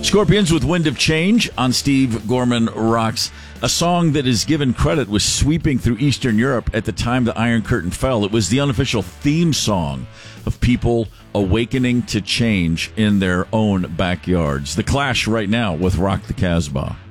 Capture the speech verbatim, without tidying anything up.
Scorpions with Wind of Change on Steve Gorman Rocks, a song that is given credit was sweeping through Eastern Europe at the time the Iron Curtain fell. It was the unofficial theme song of people awakening to change in their own backyards. The Clash right now with Rock the Casbah.